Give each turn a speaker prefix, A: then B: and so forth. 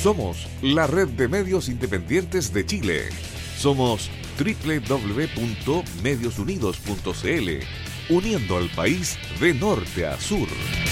A: Somos la red de medios independientes de Chile. Somos www.mediosunidos.cl, uniendo al país de norte a sur.